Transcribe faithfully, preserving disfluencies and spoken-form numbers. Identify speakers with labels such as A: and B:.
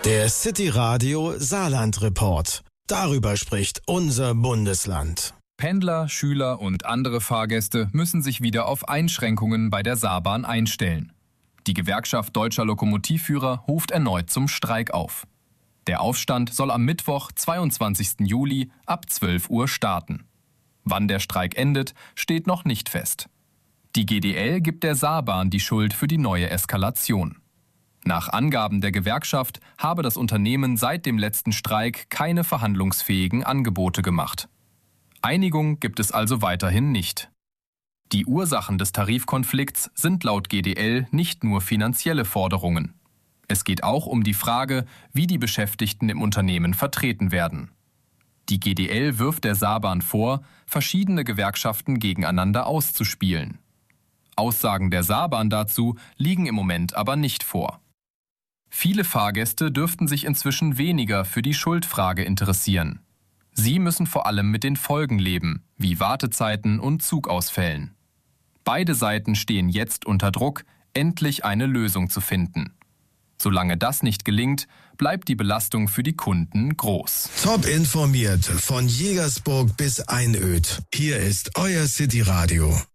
A: Der City Radio Saarland Report. Darüber spricht unser Bundesland.
B: Pendler, Schüler und andere Fahrgäste müssen sich wieder auf Einschränkungen bei der Saarbahn einstellen. Die Gewerkschaft Deutscher Lokomotivführer ruft erneut zum Streik auf. Der Aufstand soll am Mittwoch, zweiundzwanzigsten Juli ab zwölf Uhr starten. Wann der Streik endet, steht noch nicht fest. Die G D L gibt der Saarbahn die Schuld für die neue Eskalation. Nach Angaben der Gewerkschaft habe das Unternehmen seit dem letzten Streik keine verhandlungsfähigen Angebote gemacht. Einigung gibt es also weiterhin nicht. Die Ursachen des Tarifkonflikts sind laut G D L nicht nur finanzielle Forderungen. Es geht auch um die Frage, wie die Beschäftigten im Unternehmen vertreten werden. Die G D L wirft der Saarbahn vor, verschiedene Gewerkschaften gegeneinander auszuspielen. Aussagen der Saarbahn dazu liegen im Moment aber nicht vor. Viele Fahrgäste dürften sich inzwischen weniger für die Schuldfrage interessieren. Sie müssen vor allem mit den Folgen leben, wie Wartezeiten und Zugausfällen. Beide Seiten stehen jetzt unter Druck, endlich eine Lösung zu finden. Solange das nicht gelingt, bleibt die Belastung für die Kunden groß.
A: Top informiert von Jägersburg bis Einöd. Hier ist euer City Radio.